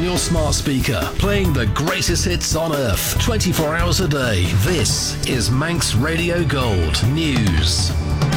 your smart speaker, playing the greatest hits on earth, 24 hours a day. This is Manx Radio Gold News.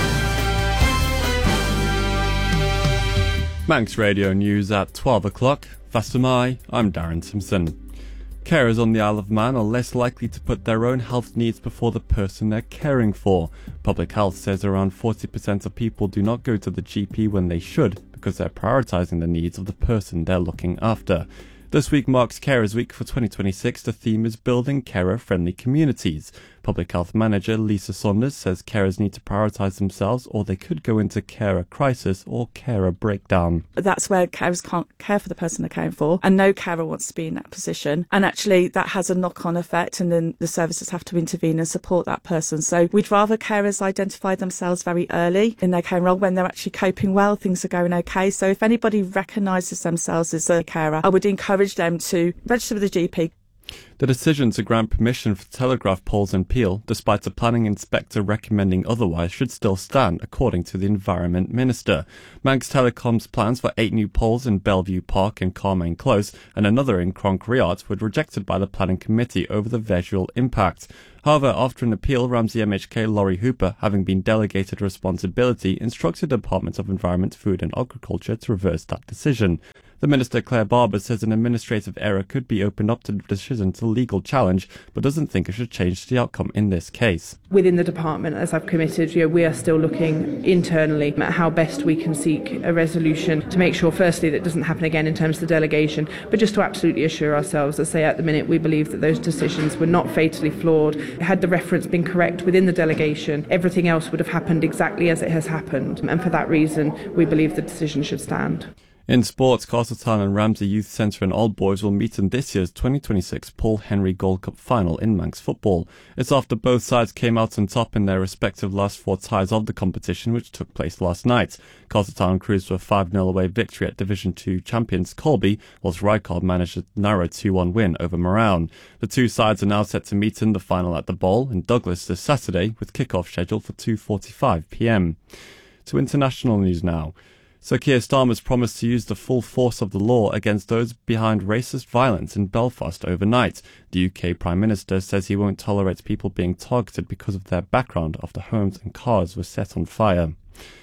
Manx Radio News at 12 o'clock. Fastamai, I'm Darren Simpson. Carers on the Isle of Man are less likely to put their own health needs before the person they're caring for. Public Health says around 40% of people do not go to the GP when they should because they're prioritising the needs of the person they're looking after. This week marks Carers Week for 2026. The theme is building carer-friendly communities. Public Health Manager Lisa Saunders says carers need to prioritise themselves or they could go into carer crisis or carer breakdown. That's where carers can't care for the person they're caring for, and no carer wants to be in that position. And actually that has a knock-on effect, and then the services have to intervene and support that person. So we'd rather carers identify themselves very early in their caring role when they're actually coping well, things are going okay. So if anybody recognises themselves as a carer, I would encourage them to register with the GP. The decision to grant permission for telegraph poles in Peel, despite the planning inspector recommending otherwise, should still stand, according to the Environment Minister. Manx Telecom's plans for 8 new poles in Bellevue Park and Carmine Close and another in Cronk were rejected by the Planning Committee over the visual impact. However, after an appeal, Ramsey MHK Laurie Hooper, having been delegated responsibility, instructed the Department of Environment, Food and Agriculture to reverse that decision. The Minister, Claire Barber, says an administrative error could be opened up to the decision to legal challenge, but doesn't think it should change the outcome in this case. Within the department, as I've committed, we are still looking internally at how best we can seek a resolution to make sure, firstly, that it doesn't happen again in terms of the delegation, but just to absolutely assure ourselves, as I say, at the minute, we believe that those decisions were not fatally flawed. Had the reference been correct within the delegation, everything else would have happened exactly as it has happened. And for that reason, we believe the decision should stand. In sports, Castletown and Ramsey Youth Centre and Old Boys will meet in this year's 2026 Paul Henry Gold Cup final in Manx football. It's after both sides came out on top in their respective last 4 ties of the competition, which took place last night. Castletown cruised to a 5-0 away victory at Division 2 champions Colby, whilst Rycard managed a narrow 2-1 win over Moran. The two sides are now set to meet in the final at the Bowl in Douglas this Saturday, with kick-off scheduled for 2:45 p.m. To international news now. Sir Keir Starmer's promised to use the full force of the law against those behind racist violence in Belfast overnight. The UK Prime Minister says he won't tolerate people being targeted because of their background after homes and cars were set on fire.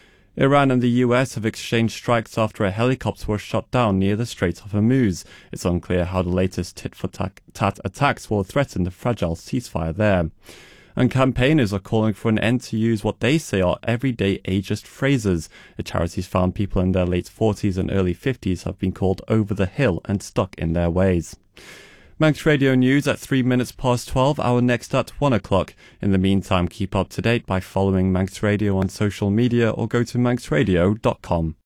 Iran and the US have exchanged strikes after a helicopter was shot down near the Strait of Hormuz. It's unclear how the latest tit-for-tat attacks will threaten the fragile ceasefire there. And campaigners are calling for an end to use what they say are everyday ageist phrases. The charities found people in their late 40s and early 50s have been called over the hill and stuck in their ways. Manx Radio News at 3 minutes past 12, our next at 1 o'clock. In the meantime, keep up to date by following Manx Radio on social media or go to manxradio.com.